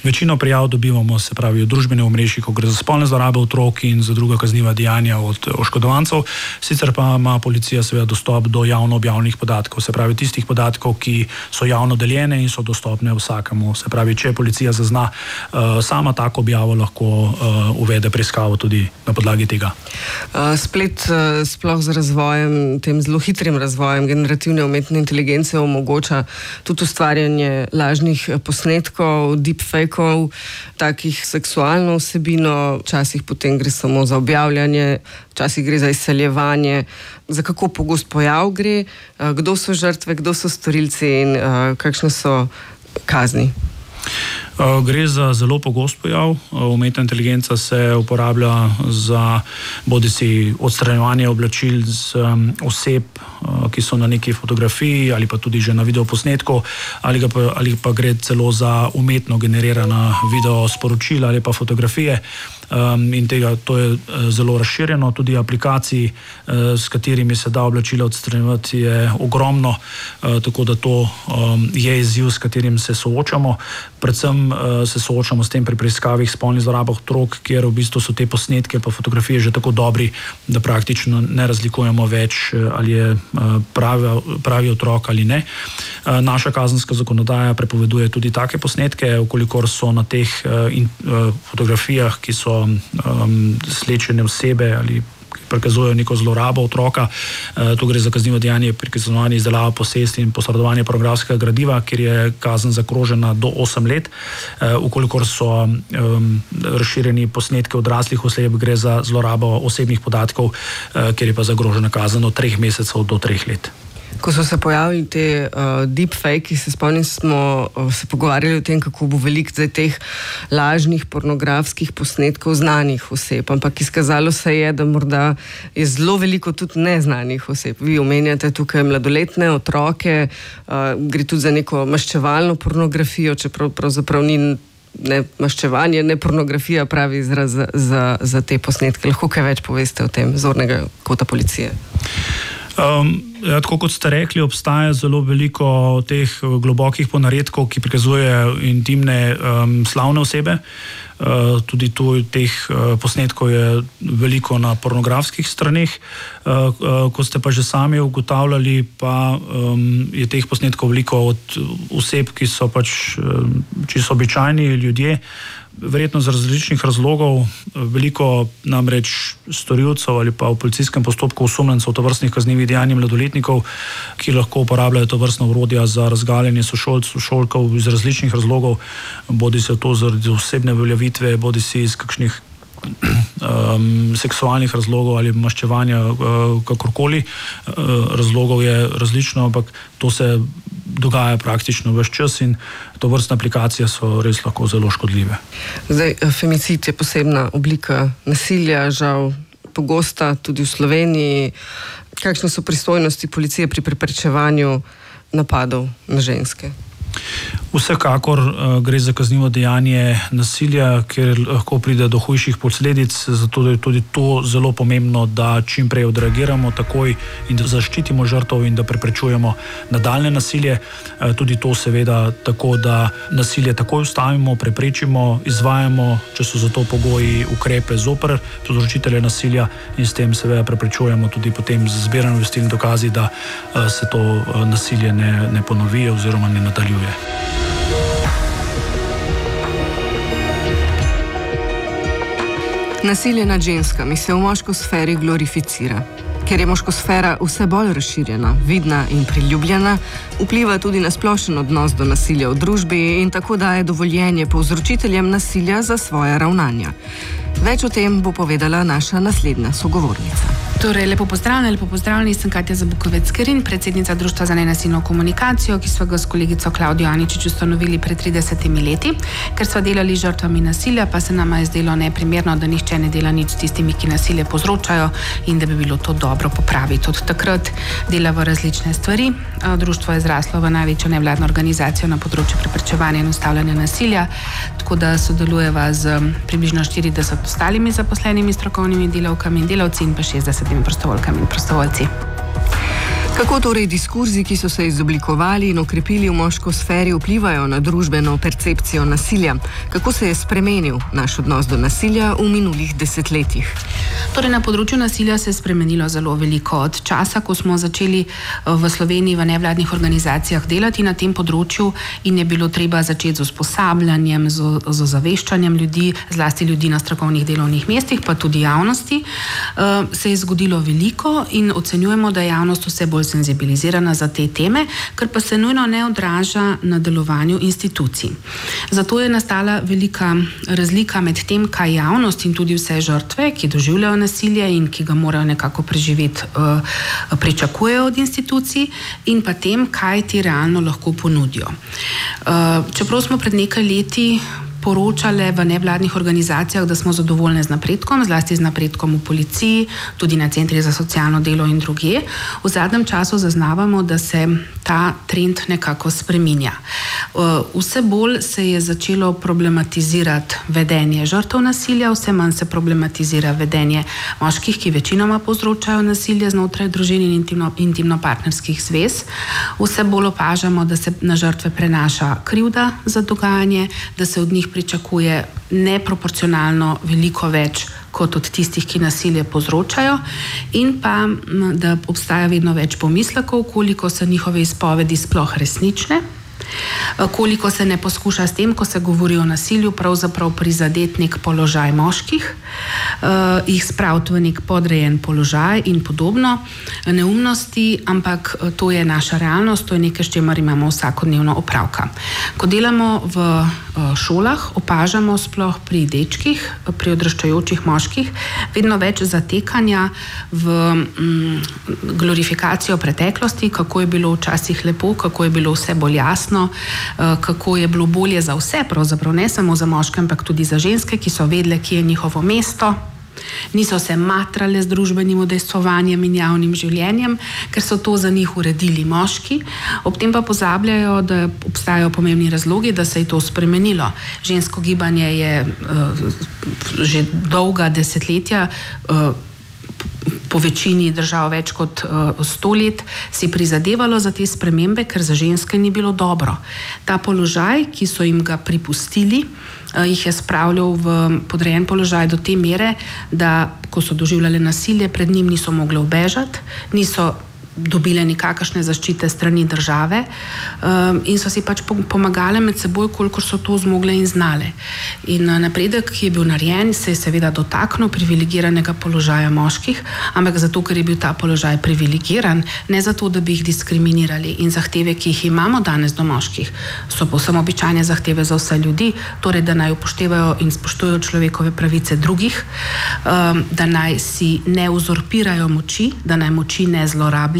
Večino prijav dobivamo, se pravi, v družbene omrežjih, ko gre za spolne zlorabe otrok in za druga kazniva dejanja od oškodovancev. Sicer pa ima policija seveda dostop do javno objavljenih podatkov, se pravi tistih podatkov, ki so javno deljene in so dostopne vsakemu. Se pravi, če policija zazna sama tako objavo, lahko uvede preiskavo tudi na podlagi tega. Splet sploh z razvojem, tem zelo hitrim razvojem generativne umetne inteligence omogoča tudi ustvarjanje lažnih posnetkov, deepfakeov, takih seksualno vsebino, včasih potem gre samo za objavljanje, včasih gre za izseljevanje. Za kako pogost pojav gre, kdo so žrtve, kdo so storilci in kakšne so kazni? Gre za zelo pogost pojav. Umetna inteligenca se uporablja za bodisi odstranjevanje oblačil z oseb, ki so na neki fotografiji ali pa tudi že na videoposnetku, ali pa gre celo za umetno generirana video sporočila ali pa fotografije. In to je zelo razširjeno. Tudi aplikacij, s katerimi se da oblačila odstranjevati, je ogromno, tako da to je izziv, s katerim se soočamo. Predvsem se soočamo s tem pri preiskavih spolnih zlorabah otrok, kjer v bistvu so te posnetke pa fotografije že tako dobri, da praktično ne razlikujemo več, ali je pravi otrok ali ne. Naša kazenska zakonodaja prepoveduje tudi take posnetke, ukolikor so na teh fotografijah, ki so slečene osebe ali prikazujejo neko zlorabo otroka. Tu gre za kaznivo dejanje prikazovanje, izdelava, posest in posredovanje pornografskega gradiva, kjer je kazen zagrožena do 8 let. Ukolikor so razširjeni posnetki odraslih oseb, gre za zlorabo osebnih podatkov, kjer je pa zagrožena kazen od 3 mesecev do 3 let. Ko so se pojavili te deepfake, se spomnim, smo se pogovarjali o tem, kako bo veliko zdaj teh lažnih pornografskih posnetkov znanih oseb, ampak izkazalo se je, da morda je zelo veliko tudi neznanih oseb. Vi omenjate tukaj mladoletne otroke, gre tudi za neko maščevalno pornografijo, čeprav pravzaprav ni ne maščevanje, ne pornografija pravi izraz za te posnetke. Lahko kaj več poveste o tem zornega kota policije? Tako kot ste rekli, obstaja zelo veliko teh globokih ponaredkov, ki prikazujejo intimne slavne osebe. Tudi tu teh posnetkov je veliko na pornografskih straneh. Ko ste pa že sami ugotavljali, pa je teh posnetkov veliko od oseb, ki so pač čisto običajni ljudje, verjetno z različnih razlogov. Veliko namreč storilcev ali pa v policijskem postopku osumljencev tovrstnih kaznivih dejanj mladoletnikov, ki lahko uporabljajo tovrstna orodja za razgaljenje sošolkov iz različnih razlogov, bodi se to zaradi osebne veljavitve, bodi si iz kakšnih seksualnih razlogov ali maščevanja, kakorkoli. Razlogov je različno, ampak to se dogaja praktično ves čas in tovrstne aplikacije so res lahko zelo škodljive. Zdaj, femicid je posebna oblika nasilja, žal pogosta tudi v Sloveniji. Kakšne so pristojnosti policije pri preprečevanju napadov na ženske? Vsekakor gre za kaznivo dejanje nasilja, ker lahko pride do hujših posledic, zato je tudi to zelo pomembno, da čim prej odreagiramo takoj in da zaščitimo žrtev in da preprečujemo nadaljnje nasilje. Tudi to seveda tako, da nasilje takoj ustavimo, preprečimo, izvajamo, če so za to pogoji, ukrepe zoper povzročitelje nasilja in s tem seveda preprečujemo tudi potem z zbiranjem obvestil in dokazi, da se to nasilje ne ponovi oziroma ne nadaljuje. Nasilje nad ženskami se v moško sferi glorificira. Ker je moškosfera vse bolj razširjena, vidna in priljubljena, vpliva tudi na splošen odnos do nasilja v družbi in tako daje dovoljenje povzročiteljem nasilja za svoja ravnanja. Več o tem bo povedala naša naslednja sogovornica. Torej, lepo pozdravljeni, sem Katja Zabukovec-Kerin, predsednica Društva za nenasilno komunikacijo, ki sva ga s kolegico Klaudijo Aničič ustanovili pred 30 leti. Ker sva delali žrtvami nasilja, pa se nama je zdelo neprimerno, da nihče ne dela nič s tistimi, ki nasilje povzročajo in da bi bilo to dobro popraviti. Od takrat delava različne stvari. Društvo je zraslo v največjo nevladno organizacijo na področju preprečevanja in ustavljanja nasilja, tako da sodelujeva z približno 40 ostalimi zaposlenimi strokovnimi delavkami in delavci in pa 60 prostovoljkami in prostovoljci. Kako torej diskurzi, ki so se izoblikovali in okrepili v moško sferi, vplivajo na družbeno percepcijo nasilja? Kako se je spremenil naš odnos do nasilja v minulih desetletjih? Torej, na področju nasilja se je spremenilo zelo veliko. Od časa, ko smo začeli v Sloveniji v nevladnih organizacijah delati na tem področju in je bilo treba začeti z usposabljanjem, z ozaveščanjem ljudi, zlasti ljudi na strokovnih delovnih mestih, pa tudi javnosti, se je zgodilo veliko in ocenjujemo, da je javnost vse bolj senzibilizirana za te teme, kar pa se nujno ne odraža na delovanju institucij. Zato je nastala velika razlika med tem, kaj javnost in tudi vse žrtve, ki doživljajo nasilje in ki ga morajo nekako preživeti, pričakujejo od institucij, in pa tem, kaj ti realno lahko ponudijo. Čeprav smo pred nekaj leti poročale v nevladnih organizacijah, da smo zadovoljne z napredkom, zlasti z napredkom v policiji, tudi na centrih za socialno delo in drugje. V zadnjem času zaznavamo, da se ta trend nekako spreminja. Vse bolj se je začelo problematizirati vedenje žrtev nasilja, vse manj se problematizira vedenje moških, ki večinoma povzročajo nasilje znotraj družin in intimno-partnerskih zvez. Vse bolj opažamo, da se na žrtve prenaša krivda za dogajanje, da se od njih pričakuje neproporcionalno veliko več kot od tistih, ki nasilje povzročajo, in pa, da obstaja vedno več pomislekov, koliko so njihove izpovedi sploh resnične, koliko se ne poskuša s tem, ko se govori o nasilju, pravzaprav prizadeti nek položaj moških, jih spraviti v nek podrejen položaj in podobno. Neumnosti, ampak to je naša realnost, to je nekaj, s čimer imamo vsakodnevno opravka. Ko delamo v šolah, opažamo sploh pri dečkih, pri odraščajočih moških, vedno več zatekanja v glorifikacijo preteklosti, kako je bilo včasih lepo, kako je bilo vse bolj jasno, kako je bilo bolje za vse, pravzaprav ne samo za moške, ampak tudi za ženske, ki so vedele, kje je njihovo mesto. Niso se matrale z družbenim udejstvovanjem in javnim življenjem, ker so to za njih uredili moški. Ob tem pa pozabljajo, da obstajajo pomembni razlogi, da se je to spremenilo. Žensko gibanje je že dolga desetletja, po večini držav več kot 100 let, si prizadevalo za te spremembe, ker za ženske ni bilo dobro. Ta položaj, ki so jim ga pripustili, jih je spravljal v podrejen položaj do te mere, da ko so doživljale nasilje, pred njim niso mogle ubežati, niso dobile nikakršne zaščite strani države, in so si pač pomagale med seboj, kolikor so to zmogle in znale. In napredek, ki je bil narejen, se je seveda dotaknil privilegiranega položaja moških, ampak zato, ker je bil ta položaj privilegiran, ne zato, da bi jih diskriminirali. In zahteve, ki jih imamo danes do moških, so povsem običajne zahteve za vse ljudi, torej da naj upoštevajo in spoštujejo človekove pravice drugih, da naj si ne uzurpirajo moči, da naj moči ne zlorabljajo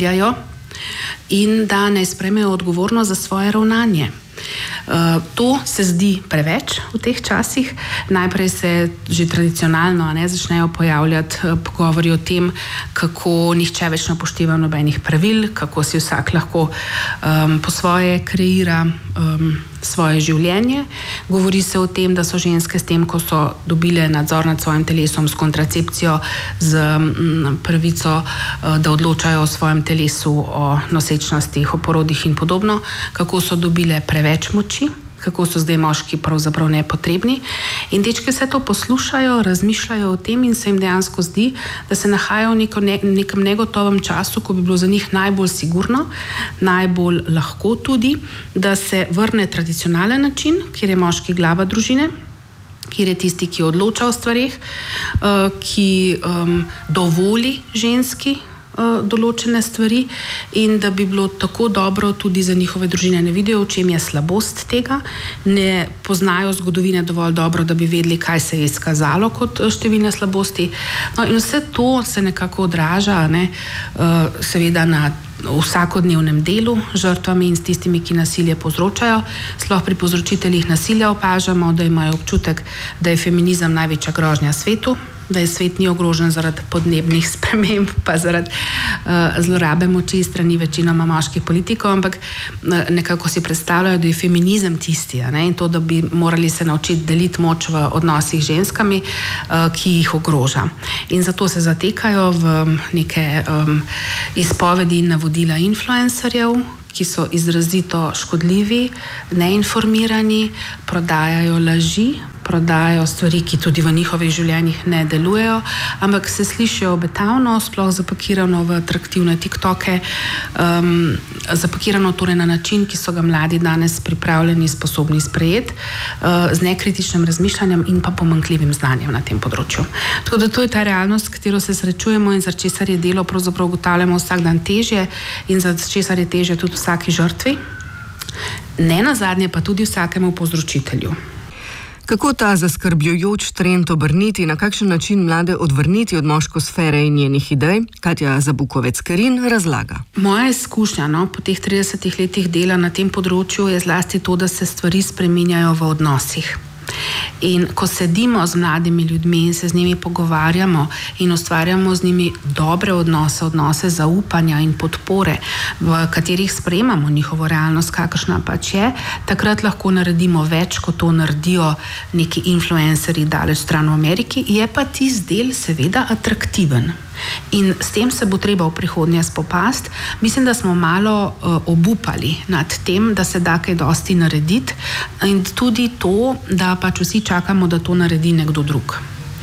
in da ne sprejmejo odgovornost za svoje ravnanje. To se zdi preveč v teh časih. Najprej se že tradicionalno začnejo pojavljati pogovori o tem, kako nihče več ne upošteva nobenih pravil, kako si vsak lahko po svoje kreira svoje življenje. Govori se o tem, da so ženske s tem, ko so dobile nadzor nad svojim telesom s kontracepcijo, z pravico, da odločajo o svojem telesu, o nosečnostih, o porodih in podobno, kako so dobile preveč moči, kako so zdaj moški pravzaprav nepotrebni. In dečke se to poslušajo, razmišljajo o tem in se jim dejansko zdi, da se nahajajo v nekem negotovem času, ko bi bilo za njih najbolj sigurno, najbolj lahko tudi, da se vrne tradicionalen način, kjer je moški glava družine, kjer je tisti, ki odloča o stvarih, ki dovoli ženski določene stvari, in da bi bilo tako dobro tudi za njihove družine. Ne vidijo, v čem je slabost tega, ne poznajo zgodovine dovolj dobro, da bi vedeli, kaj se je izkazalo kot številne slabosti. No, in vse to se nekako odraža, seveda na vsakodnevnem delu z žrtvami in s tistimi, ki nasilje povzročajo. Sploh pri povzročiteljih nasilja opažamo, da imajo občutek, da je feminizem največja grožnja svetu, da je svet ni ogrožen zaradi podnebnih sprememb, pa zaradi zlorabe moči strani večinoma moških politikov, ampak nekako si predstavljajo, da je feminizem tisti, in to, da bi morali se naučiti deliti moč v odnosih z ženskami, ki jih ogroža. In zato se zatekajo v neke izpovedi in navodila navodila influencerjev, ki so izrazito škodljivi, neinformirani, prodajajo laži, prodajajo stvari, ki tudi v njihovih življenjih ne delujejo, ampak se slišijo obetavno, sploh zapakirano v atraktivne TikToke, zapakirano torej na način, ki so ga mladi danes pripravljeni, sposobni sprejeti, z nekritičnim razmišljanjem in pa pomanjkljivim znanjem na tem področju. Tako da to je ta realnost, s katero se srečujemo in za česar je delo pravzaprav ugotavljamo vsak dan težje in za česar je težje tudi vsaki žrtvi, ne nazadnje pa tudi vsakemu povzročitelju. Kako ta zaskrbljujoč trend obrniti, na kakšen način mlade odvrniti od moškosfere in njenih idej, Katja Zabukovec-Kerin razlaga. Moja izkušnja po teh 30 letih dela na tem področju je zlasti to, da se stvari spreminjajo v odnosih. In ko sedimo z mladimi ljudmi in se z njimi pogovarjamo in ustvarjamo z njimi dobre odnose, odnose zaupanja in podpore, v katerih sprejemamo njihovo realnost, kakršna pač je, takrat lahko naredimo več, kot to naredijo neki influencerji daleč stran v Ameriki, je pa tisti del seveda atraktiven. In s tem se bo treba v prihodnje spopasti. Mislim, da smo malo obupali nad tem, da se da kaj dosti narediti in tudi to, da pač vsi čakamo, da to naredi nekdo drug.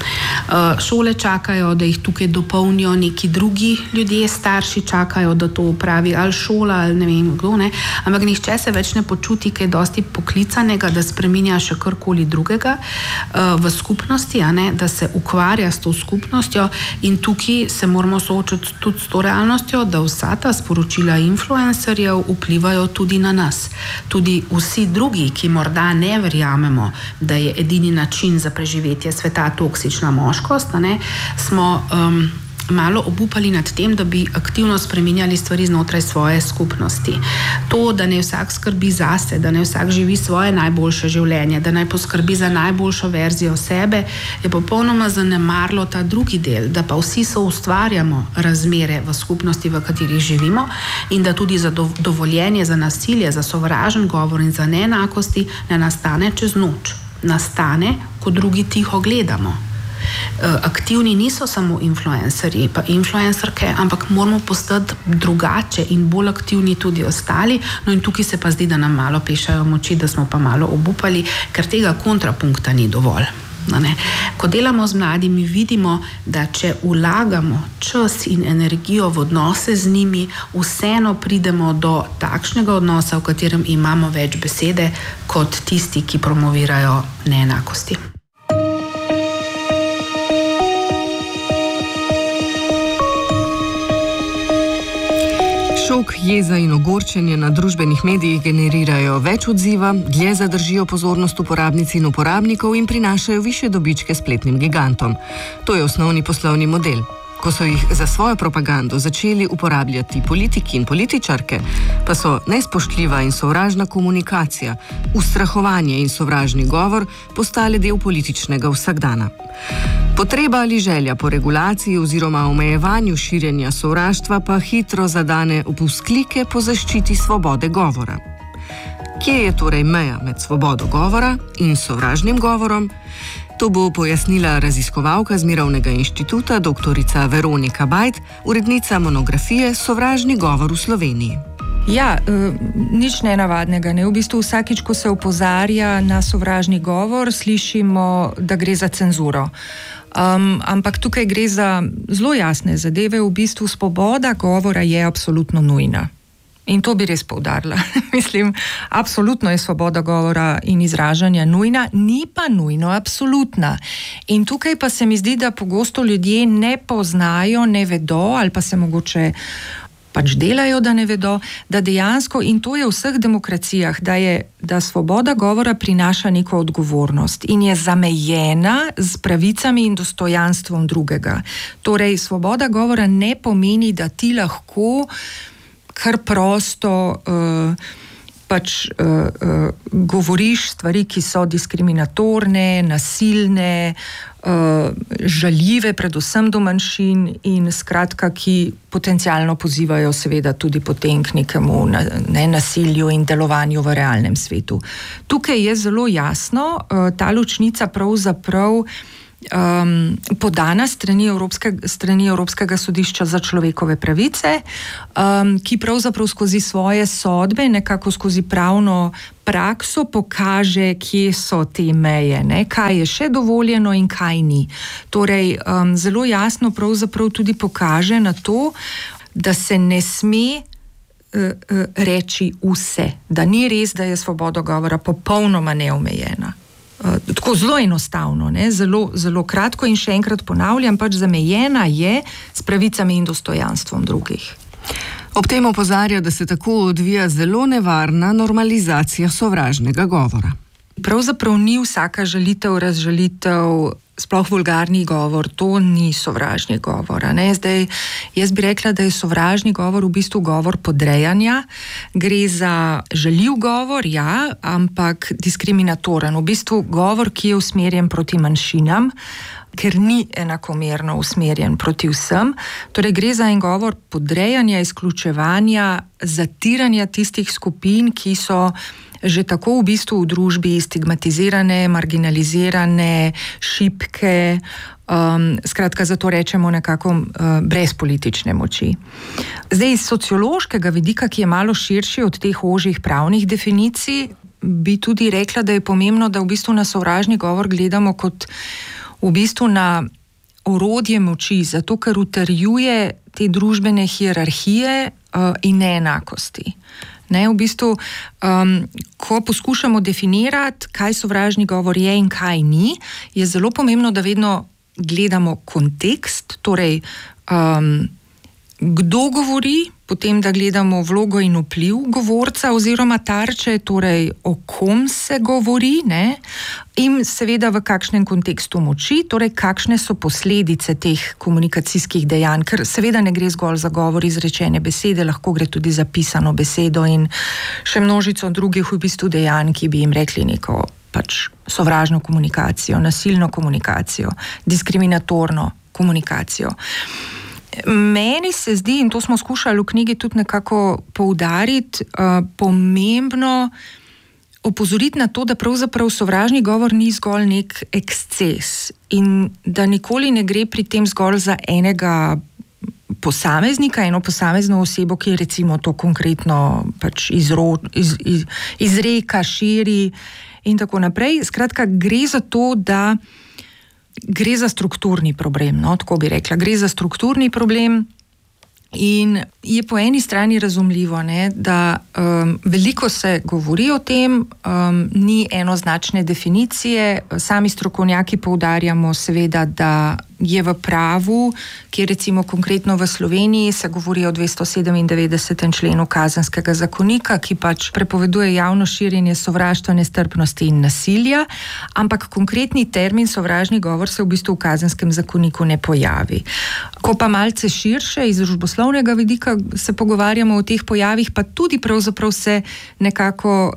Šole čakajo, da jih tukaj dopolnijo neki drugi ljudje, starši čakajo, da to upravi ali šola ali ne vem kdo, ne. Ampak nihče se več ne počuti kaj dosti poklicanega, da spreminja še karkoli drugega v skupnosti, da se ukvarja s to skupnostjo in tukaj se moramo soočiti tudi s to realnostjo, da vsa ta sporočila influencerjev vplivajo tudi na nas. Tudi vsi drugi, ki morda ne verjamemo, da je edini način za preživetje sveta toksična moškost, smo malo obupali nad tem, da bi aktivno spreminjali stvari znotraj svoje skupnosti. To, da ne vsak skrbi zase, da ne vsak živi svoje najboljše življenje, da naj poskrbi za najboljšo verzijo sebe, je popolnoma zanemarilo ta drugi del, da pa vsi soustvarjamo razmere v skupnosti, v katerih živimo in da tudi za dovoljenje za nasilje, za sovražen govor in za neenakosti ne nastane čez noč. Nastane, ko drugi tiho gledamo. Aktivni niso samo influencerji pa influencerke, ampak moramo postati drugače in bolj aktivni tudi ostali. No in tukaj se pa zdi, da nam malo pešajo moči, da smo pa malo obupali, ker tega kontrapunkta ni dovolj. Ko delamo z mladimi, vidimo, da če vlagamo čas in energijo v odnose z njimi, vseeno pridemo do takšnega odnosa, v katerem imamo več besede kot tisti, ki promovirajo neenakosti. Šok, jeza in ogorčenje na družbenih medijih generirajo več odziva, dlje zadržijo pozornost uporabnic in uporabnikov in prinašajo višje dobičke spletnim gigantom. To je osnovni poslovni model. Ko so jih za svojo propagando začeli uporabljati politiki in političarke, pa so nespoštljiva in sovražna komunikacija, ustrahovanje in sovražni govor postale del političnega vsakdana. Potreba ali želja po regulaciji oziroma omejevanju širjenja sovraštva pa hitro zadane vzklike po zaščiti svobode govora. Kje je torej meja med svobodo govora in sovražnim govorom? To bo pojasnila raziskovalka z Mirovnega inštituta doktorica Veronika Bajt, urednica monografije Sovražni govor v Sloveniji. Ja, nič nenavadnega. V bistvu vsakič, ko se opozarja na sovražni govor, slišimo, da gre za cenzuro. Ampak tukaj gre za zelo jasne zadeve. V bistvu svoboda govora je absolutno nujna. In to bi res poudarila. Mislim, absolutno je svoboda govora in izražanja nujna, ni pa nujno absolutna. In tukaj pa se mi zdi, da pogosto ljudje ne poznajo, ne vedo ali pa se mogoče pač delajo, da ne vedo, da dejansko, in to je v vseh demokracijah, da svoboda govora prinaša neko odgovornost in je zamejena z pravicami in dostojanstvom drugega. Torej, svoboda govora ne pomeni, da ti lahko kar prosto govoriš stvari, ki so diskriminatorne, nasilne, žaljive, predvsem do manjšin in skratka, ki potencialno pozivajo seveda tudi potem k nekemu nasilju in delovanju v realnem svetu. Tukaj je zelo jasno, ta ločnica pravzaprav podana strani Evropskega sodišča za človekove pravice, ki pravzaprav skozi svoje sodbe, nekako skozi pravno prakso pokaže, kje so te meje, ne? Kaj je še dovoljeno in kaj ni. Torej, zelo jasno pravzaprav tudi pokaže na to, da se ne sme reči vse, da ni res, da je svoboda govora popolnoma neomejena. Tako zelo enostavno, ne? Zelo, zelo kratko in še enkrat ponavljam, pač zamejena je s pravicami in dostojanstvom drugih. Ob tem opozarja, da se tako odvija zelo nevarna normalizacija sovražnega govora. Pravzaprav ni vsaka žalitev, razžalitev, sploh vulgarni govor, to ni sovražni govor. Zdaj, jaz bi rekla, da je sovražni govor v bistvu govor podrejanja. Gre za žaljiv govor, ja, ampak diskriminatoren. V bistvu govor, ki je usmerjen proti manjšinam, ker ni enakomerno usmerjen proti vsem. Torej, gre za en govor podrejanja, izključevanja, zatiranja tistih skupin, ki so že tako v bistvu v družbi stigmatizirane, marginalizirane, šibke, skratka, zato rečemo nekako brez politične moči. Zdaj, iz sociološkega vidika, ki je malo širši od teh ožjih pravnih definicij, bi tudi rekla, da je pomembno, da v bistvu na sovražni govor gledamo kot v bistvu na orodje moči, zato ker utrjuje te družbene hierarhije in neenakosti. Ne, v bistvu, ko poskušamo definirati, kaj sovražni govor je in kaj ni, je zelo pomembno, da vedno gledamo kontekst, torej kdo govori, potem da gledamo vlogo in vpliv govorca oziroma tarče, torej o kom se govori, ne? In seveda v kakšnem kontekstu moči, torej kakšne so posledice teh komunikacijskih dejanj, ker seveda ne gre zgolj za govor izrečene besede, lahko gre tudi za pisano besedo in še množico drugih v bistvu dejanj, ki bi jim rekli neko pač sovražno komunikacijo, nasilno komunikacijo, diskriminatorno komunikacijo. Meni se zdi, in to smo skušali v knjigi tudi nekako poudariti, pomembno opozoriti na to, da pravzaprav sovražni govor ni zgolj nek eksces in da nikoli ne gre pri tem zgolj za enega posameznika, eno posamezno osebo, ki recimo to konkretno pač izreka, širi in tako naprej. Skratka, gre za to, da gre za strukturni problem, no, tako bi rekla. Gre za strukturni problem in je po eni strani razumljivo, ne, da veliko se govori o tem, ni enoznačne definicije. Sami strokovnjaki poudarjamo seveda, da je v pravu, kjer recimo konkretno v Sloveniji se govori o 297. členu Kazenskega zakonika, ki pač prepoveduje javno širjenje sovraštva, nestrpnosti in nasilja, ampak konkretni termin sovražni govor se v bistvu v Kazenskem zakoniku ne pojavi. Ko pa malce širše iz družboslovnega vidika se pogovarjamo o teh pojavih, pa tudi pravzaprav se nekako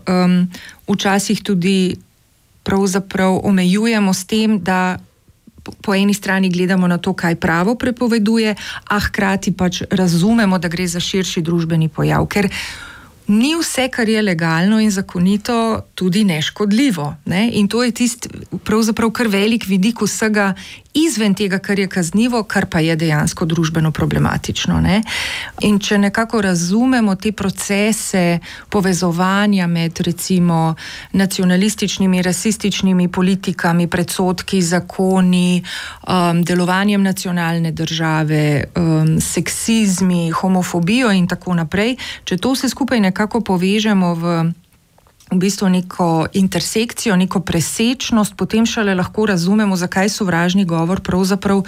včasih tudi pravzaprav omejujemo s tem, da po eni strani gledamo na to, kaj pravo prepoveduje, a hkrati pač razumemo, da gre za širši družbeni pojav, ker ni vse, kar je legalno in zakonito, tudi neškodljivo, ne? In to je tisti pravzaprav kar velik vidik vsega izven tega, kar je kaznivo, kar pa je dejansko družbeno problematično, ne? In če nekako razumemo te procese povezovanja med recimo nacionalističnimi, rasističnimi politikami, predsodki, zakoni, delovanjem nacionalne države, seksizmi, homofobijo in tako naprej, če to vse skupaj nekako povežemo v bistvu neko intersekcijo, neko presečnost, potem šele lahko razumemo, zakaj sovražni govor pravzaprav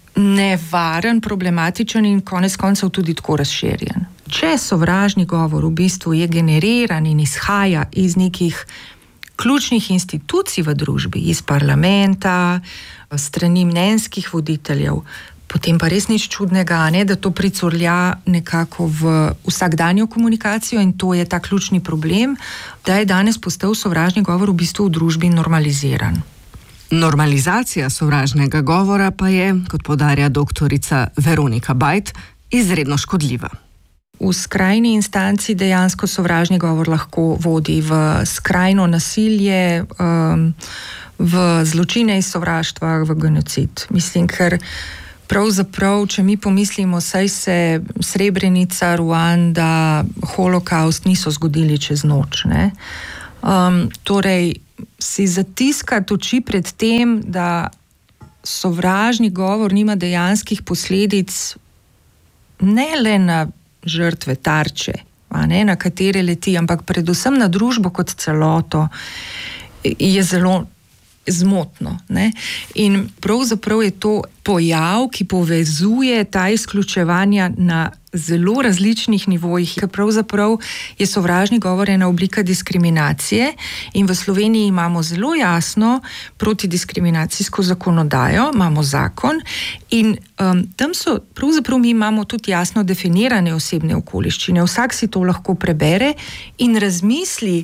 nevaren, problematičen in konec koncev tudi tako razširjen. Če sovražni govor v bistvu je generiran in izhaja iz nekih ključnih institucij v družbi, iz parlamenta, strani mnenjskih voditeljev, potem pa res nič čudnega, ne, da to pricurlja nekako v vsakdanjo komunikacijo in to je ta ključni problem, da je danes postal sovražni govor v bistvu v družbi normaliziran. Normalizacija sovražnega govora pa je, kot poudarja doktorica Veronika Bajt, izredno škodljiva. V skrajni instanci dejansko sovražni govor lahko vodi v skrajno nasilje, v zločine iz sovraštva, v genocid. Mislim, ker pravzaprav, če mi pomislimo, saj se Srebrenica, Ruanda, holokaust niso zgodili čez noč, ne? Torej, si zatiskati oči pred tem, da sovražni govor nima dejanskih posledic ne le na žrtve tarče, na katere leti, ampak predvsem na družbo kot celoto, je zelo zmotno. Ne? In pravzaprav je to pojav, ki povezuje ta izključevanja na zelo različnih nivojih, ker pravzaprav je sovražni govor ena oblika diskriminacije in v Sloveniji imamo zelo jasno protidiskriminacijsko zakonodajo, imamo zakon in tam so, pravzaprav mi imamo tudi jasno definirane osebne okoliščine. Vsak si to lahko prebere in razmisli,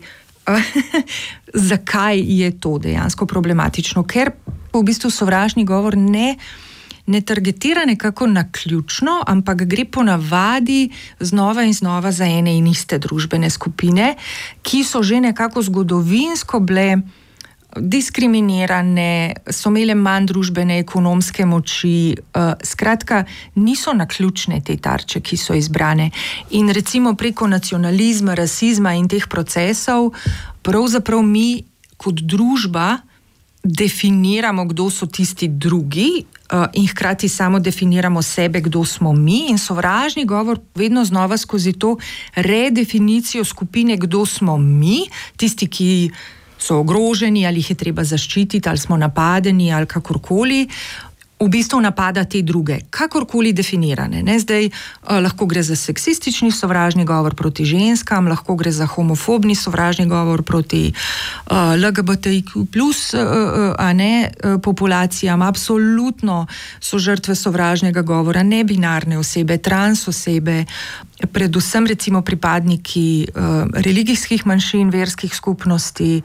zakaj je to dejansko problematično, ker v bistvu sovražni govor ne targetira nekako naključno, ampak gre ponavadi znova in znova za ene in iste družbene skupine, ki so že nekako zgodovinsko bile diskriminirane, so imele manj družbene ekonomske moči, skratka, niso naključne te tarče, ki so izbrane. In recimo preko nacionalizma, rasizma in teh procesov, pravzaprav mi kot družba definiramo, kdo so tisti drugi in hkrati samo definiramo sebe, kdo smo mi, in sovražni govor vedno znova skozi to redefinicijo skupine, kdo smo mi, tisti, ki so ogroženi, ali jih je treba zaščititi, ali smo napadeni, ali kakorkoli, v bistvu napada te druge, kakorkoli definirane. Ne? Zdaj lahko gre za seksistični sovražni govor proti ženskam, lahko gre za homofobni sovražni govor proti LGBTIQ+, populacijam. Absolutno so žrtve sovražnega govora nebinarne osebe, trans osebe, predvsem recimo pripadniki religijskih manjšin, verskih skupnosti,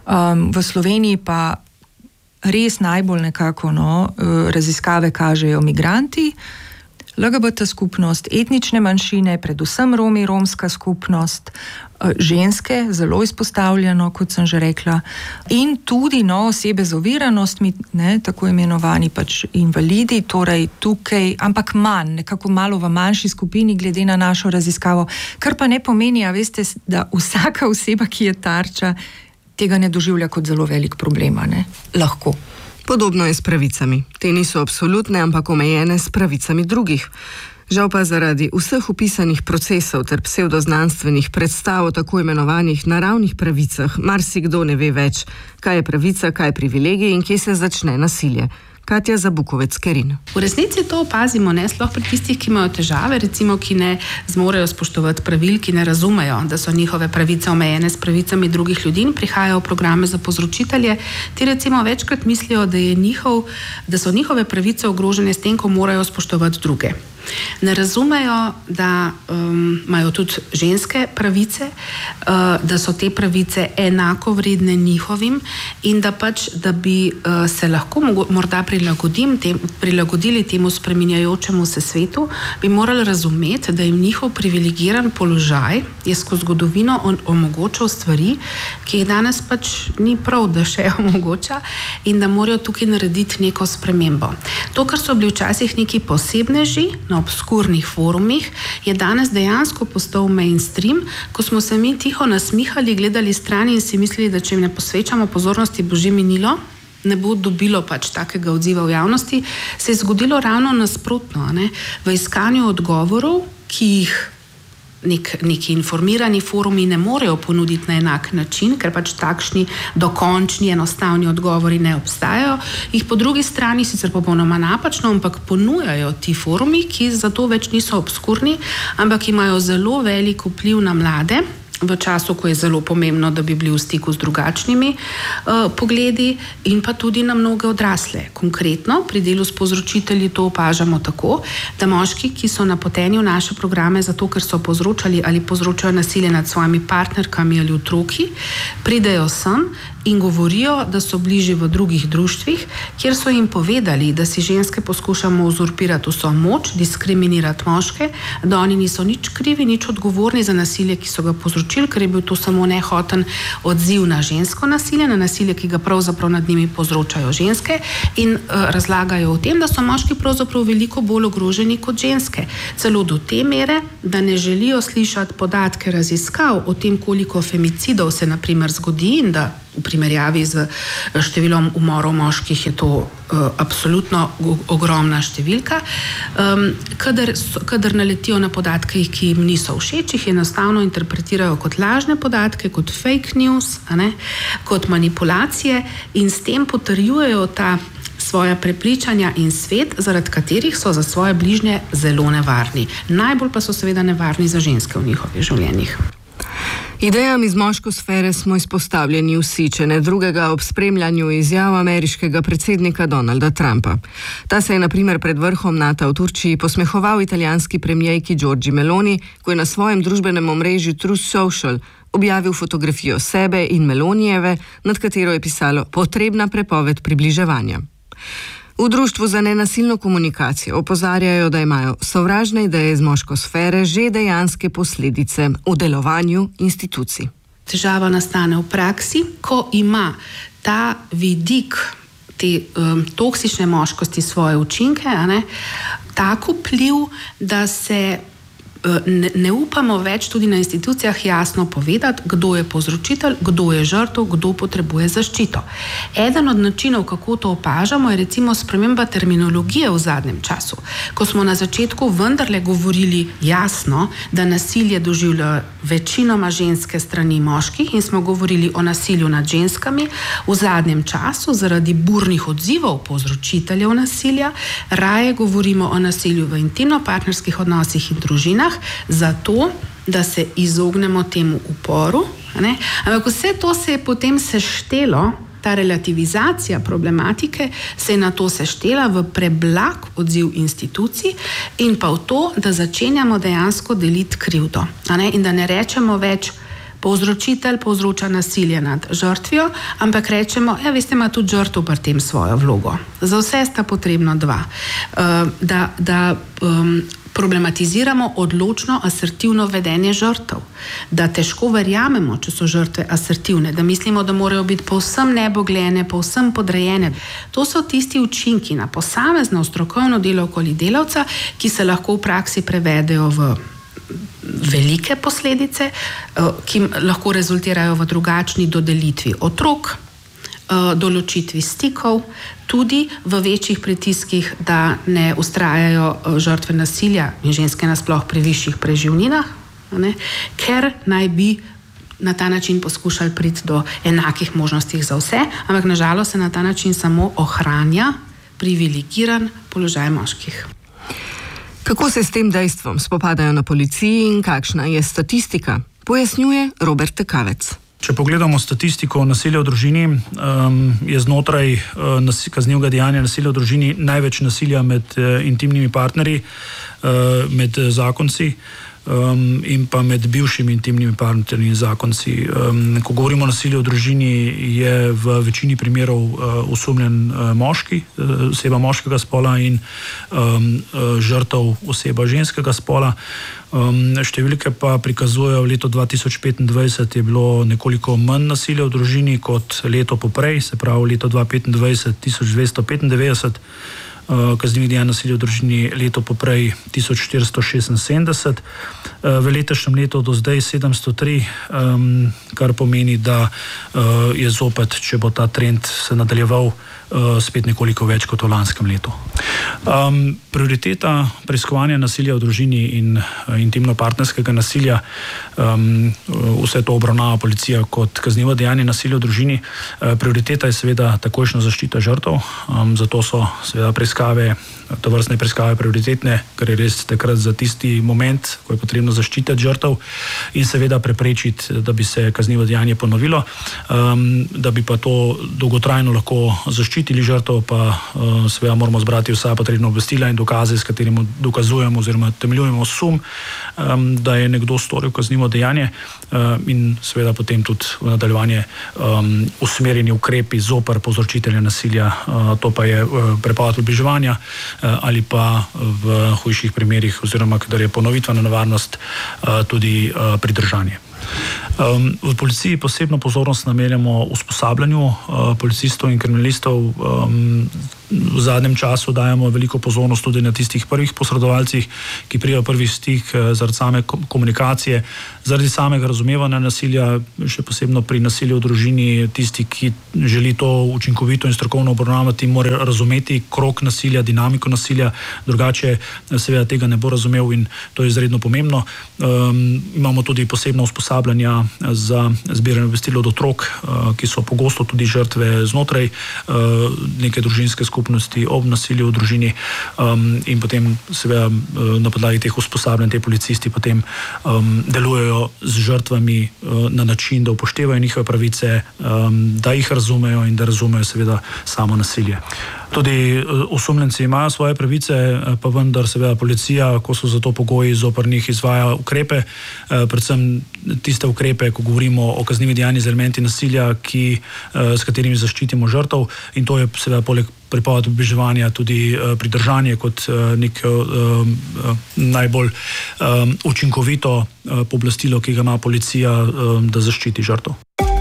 v Sloveniji pa res najbolj nekako raziskave kažejo migranti, LGBT skupnost, etnične manjšine, predvsem Romi, romska skupnost, ženske, zelo izpostavljeno, kot sem že rekla, in tudi osebe z oviranostmi, tako imenovani pač invalidi, torej tukaj, ampak manj, nekako malo v manjši skupini glede na našo raziskavo, kar pa ne pomeni, veste, da vsaka oseba, ki je tarča, tega ne doživlja kot zelo velik problem, ne? Lahko. Podobno je s pravicami. Te niso absolutne, ampak omejene s pravicami drugih. Žal pa zaradi vseh opisanih procesov ter psevdoznanstvenih predstav o tako imenovanih naravnih pravicah, marsikdo ne ve več, kaj je pravica, kaj je privilegij in kje se začne nasilje. Katja Zabukovec-Kerin. V resnici to opazimo, sploh pri tistih, ki imajo težave, recimo, ki ne zmorejo spoštovati pravil, ki ne razumejo, da so njihove pravice omejene s pravicami drugih ljudi in prihajajo v programe za povzročitelje. Ti recimo večkrat mislijo, da so njihove pravice ogrožene s tem, ko morajo spoštovati druge. Ne razumejo, da imajo tudi ženske pravice, da so te pravice enako vredne njihovim in da bi se lahko morda prilagodili temu spreminjajočemu se svetu, bi morali razumeti, da jim njihov privilegiran položaj je skozi zgodovino omogočal stvari, ki jih danes pač ni prav, da še omogoča, in da morajo tukaj narediti neko spremembo. To, kar so bili včasih neki posebneži na obskurnih forumih, je danes dejansko postal mainstream, ko smo se mi tiho nasmihali, gledali strani in si mislili, da če jim ne posvečamo pozornosti, bo že minilo, ne bo dobilo pač takega odziva v javnosti, se je zgodilo ravno nasprotno, v iskanju odgovorov, ki jih neki informirani forumi ne morejo ponuditi na enak način, ker pač takšni dokončni, enostavni odgovori ne obstajajo, jih po drugi strani sicer popolnoma napačno, ampak ponujajo ti forumi, ki zato več niso obskurni, ampak imajo zelo velik vpliv na mlade, v času, ko je zelo pomembno, da bi bili v stiku z drugačnimi pogledi, in pa tudi na mnoge odrasle. Konkretno, pri delu s povzročitelji to opažamo tako, da moški, ki so napoteni v naše programe zato, ker so povzročali ali povzročajo nasilje nad svojimi partnerkami ali otroki, pridejo sem in govorijo, da so bližje v drugih društvih, kjer so jim povedali, da si ženske poskušamo uzurpirati vso moč, diskriminirati moške, da oni niso nič krivi, nič odgovorni za nasilje, ki so ga povzročili, ker je bil to samo nehoten odziv na žensko nasilje, na nasilje, ki ga pravzaprav nad njimi povzročajo ženske, in razlagajo o tem, da so moški pravzaprav veliko bolj ogroženi kot ženske. Celo do te mere, da ne želijo slišati podatke raziskav o tem, koliko femicidov se na primer zgodi, in da v primerjavi z številom umorov moških je to absolutno ogromna številka. Kadar naletijo na podatke, ki jim niso všeč, jih enostavno interpretirajo kot lažne podatke, kot fake news, kot manipulacije, in s tem potrjujejo ta svoja prepričanja in svet, zaradi katerih so za svoje bližnje zelo nevarni. Najbolj pa so seveda nevarni za ženske v njihovih življenjih. Idejam iz moškosfere smo izpostavljeni vsi, če ne drugega, ob spremljanju izjav ameriškega predsednika Donalda Trumpa. Ta se je na primer pred vrhom NATO v Turčiji posmehoval italijanski premijejki Giorgi Meloni, ko je na svojem družbenem omrežju Truth Social objavil fotografijo sebe in Melonijeve, nad katero je pisalo potrebna prepoved približevanja. V Društvu za nenasilno komunikacijo opozarjajo, da imajo sovražne ideje iz moškosfere že dejanske posledice v delovanju institucij. Težava nastane v praksi, ko ima ta vidik te toksične moškosti svoje učinke, tak vpliv, da se ne upamo več tudi na institucijah jasno povedati, kdo je povzročitelj, kdo je žrtev, kdo potrebuje zaščito. Eden od načinov, kako to opažamo, je recimo sprememba terminologije v zadnjem času. Ko smo na začetku vendarle govorili jasno, da nasilje doživlja večinoma ženske strani moških, in smo govorili o nasilju nad ženskami, v zadnjem času zaradi burnih odzivov povzročiteljev nasilja raje govorimo o nasilju v intimno-partnerskih odnosih in družinah, zato, da se izognemo temu uporu. Ampak vse to se je potem seštelo, ta relativizacija problematike se je na to seštela v preblag odziv institucij in pa v to, da začenjamo dejansko deliti krivdo. In da ne rečemo več, povzročitelj povzroča nasilje nad žrtvijo, ampak rečemo, veste, ima tudi žrtev pri tem svojo vlogo. Za vse sta potrebno dva. Da problematiziramo odločno asertivno vedenje žrtev, da težko verjamemo, če so žrtve asertivne, da mislimo, da morajo biti povsem nebogljene, povsem podrejene. To so tisti učinki na posamezno strokovno delo okoli delavca, ki se lahko v praksi prevedejo v velike posledice, ki lahko rezultirajo v drugačni dodelitvi otrok, določitvi stikov, tudi v večjih pritiskih, da ne ustrajajo žrtve nasilja in ženske nasploh pri višjih preživninah, ker naj bi na ta način poskušali priti do enakih možnosti za vse, ampak nažalost se na ta način samo ohranja privilegiran položaj moških. Kako se s tem dejstvom spopadajo na policiji in kakšna je statistika, pojasnjuje Robert Tekavec. Če pogledamo statistiko nasilja v družini, je znotraj kaznivega dejanja nasilja v družini največ nasilja med intimnimi partnerji, med zakonci in pa med bivšimi intimnimi partnerji in zakonci. Ko govorimo o nasilju v družini, je v večini primerov osumljen moški, oseba moškega spola, in žrtev oseba ženskega spola. Številke pa prikazujejo, v letu 2025 je bilo nekoliko manj nasilja v družini kot leto poprej, se pravi leto 2025 1295 kaznivih dejanj nasilja v družini, leto poprej 1476, v letošnjem letu do zdaj 703, kar pomeni, da je zopet, če bo ta trend se nadaljeval, spet nekoliko več kot v lanskem letu. Prioriteta preiskovanja nasilja v družini in intimno-partnerskega nasilja, vse to obravnava policija kot kaznivo dejanje nasilja v družini. Prioriteta je seveda takojšnja zaščita žrtev, zato so seveda tovrstne preiskave prioritetne, ker je res takrat za tisti moment, ko je potrebno zaščititi žrtev in seveda preprečiti, da bi se kaznivo dejanje ponovilo, da bi pa to dolgotrajno lahko zaščitili, zaščitili žrtev, pa seveda moramo zbrati vsa potrebna obvestila in dokaze, s katerimi dokazujemo oziroma temeljujemo sum, da je nekdo storil kaznivo dejanje, in seveda potem tudi v nadaljevanje usmerjeni ukrepi zoper povzročitelja nasilja, to pa je prepoved približevanja ali pa v hujših primerih oziroma kadar je ponovitvena nevarnost tudi pridržanje. V policiji posebno pozornost namenjamo usposabljanju policistov in kriminalistov. V zadnjem času dajemo veliko pozornost tudi na tistih prvih posredovalcih, ki pridejo prvi stik zaradi same komunikacije, zaradi samega razumevanja nasilja, še posebno pri nasilju v družini. Tisti, ki želi to učinkovito in strokovno obravnavati, mora razumeti krog nasilja, dinamiko nasilja, drugače seveda tega ne bo razumel in to je izredno pomembno. Imamo tudi posebno usposabljanja za zbiranje obvestil od otrok, ki so pogosto tudi žrtve znotraj neke družinske skupnosti ob nasilju v družini, in potem seveda na podlagi teh usposabljanj te policisti potem delujejo z žrtvami na način, da upoštevajo njihove pravice, da jih razumejo in da razumejo seveda samo nasilje. Tudi osumljenci imajo svoje pravice, pa vendar seveda policija, ko so za to pogoji, zoper njih izvaja ukrepe, predvsem tiste ukrepe, ko govorimo o kaznivih dejanjih z elementi nasilja, s katerimi zaščitimo žrtev, in to je seveda poleg prepoved približevanja tudi pridržanje kot neko najbolj učinkovito pooblastilo, ki ga ima policija, da zaščiti žrtev.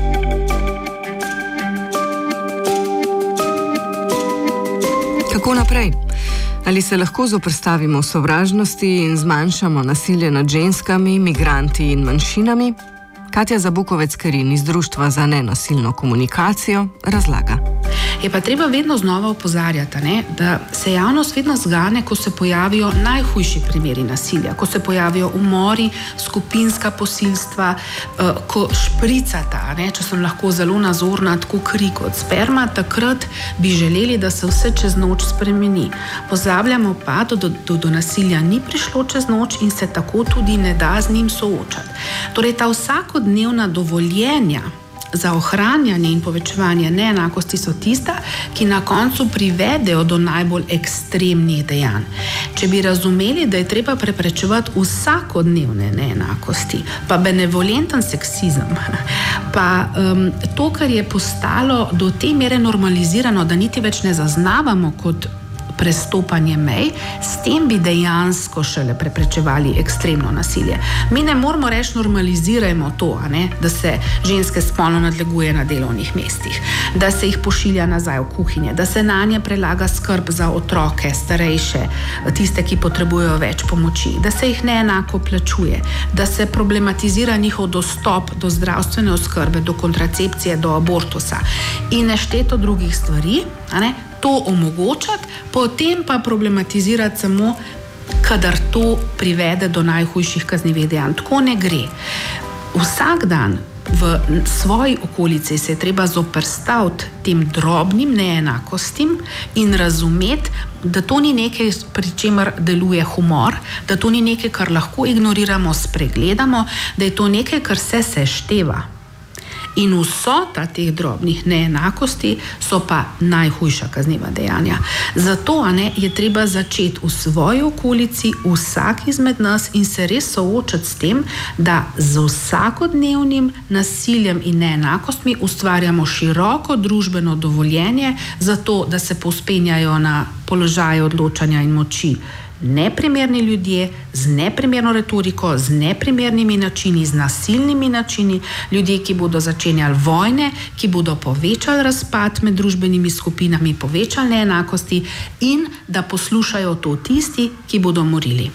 Kako naprej? Ali se lahko zoperstavimo sovražnosti in zmanjšamo nasilje nad ženskami, migranti in manjšinami? Katja Zabukovec-Kerin iz Društva za nenasilno komunikacijo razlaga. Je pa treba vedno znova opozarjati, da se javnost vedno zgane, ko se pojavijo najhujši primeri nasilja, ko se pojavijo umori, skupinska posilstva, ko špricata, če sem lahko zelo nazorna, tako kri kot sperma, takrat bi želeli, da se vse čez noč spremeni. Pozabljamo pa, da do nasilja ni prišlo čez noč in se tako tudi ne da z njim soočati. Torej, ta vsakodnevna dovoljenja za ohranjanje in povečevanje neenakosti so tista, ki na koncu privedejo do najbolj ekstremnih dejanj. Če bi razumeli, da je treba preprečevati vsakodnevne neenakosti, pa benevolenten seksizem, pa to, kar je postalo do te mere normalizirano, da niti več ne zaznavamo kot prestopanje mej, s tem bi dejansko šele preprečevali ekstremno nasilje. Mi ne moramo reči, normalizirajmo to, da se ženske spolno nadleguje na delovnih mestih, da se jih pošilja nazaj v kuhinje, da se nanje prelaga skrb za otroke, starejše, tiste, ki potrebujejo več pomoči, da se jih neenako plačuje, da se problematizira njihov dostop do zdravstvene oskrbe, do kontracepcije, do abortusa in nešteto drugih stvari, to omogočati, potem pa problematizirati samo, kadar to privede do najhujših kaznivih dejanj. Tako ne gre. Vsak dan v svoji okolici se je treba zoperstaviti tem drobnim neenakostim in razumeti, da to ni nekaj, pri čemer deluje humor, da to ni nekaj, kar lahko ignoriramo, spregledamo, da je to nekaj, kar se sešteva. In vsota teh drobnih neenakosti so pa najhujša kazniva dejanja. Zato je treba začeti v svoji okolici, vsak izmed nas, in se res soočati s tem, da z vsakodnevnim nasiljem in neenakostmi ustvarjamo široko družbeno dovoljenje za to, da se povzpenjajo na položaje odločanja in moči neprimerni ljudje, z neprimerno retoriko, z neprimernimi načini, z nasilnimi načini, ljudje, ki bodo začenjali vojne, ki bodo povečali razpad med družbenimi skupinami, povečali neenakosti in da poslušajo to tisti, ki bodo morili.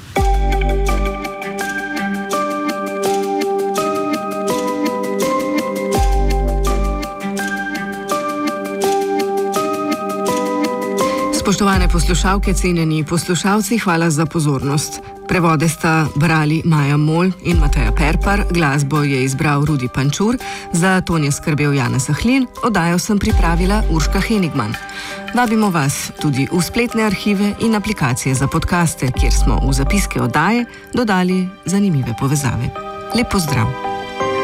Spoštovane poslušalke, cenjeni poslušalci, hvala za pozornost. Prevode sta brali Maja Mol in Mateja Perpar, glasbo je izbral Rudi Pančur, za ton je skrbel Janez Ahlin, oddajo sem pripravila Urška Henigman. Vabimo vas tudi v spletne arhive in aplikacije za podcaste, kjer smo v zapiske oddaje dodali zanimive povezave. Lep pozdrav!